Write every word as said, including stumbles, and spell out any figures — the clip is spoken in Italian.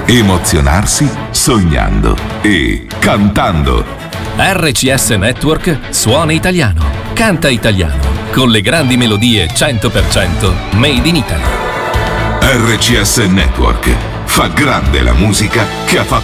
emozionarsi sognando e cantando. R C S Network suona italiano, canta italiano, con le grandi melodie cento per cento made in Italy. R C S Network fa grande la musica che ha fatto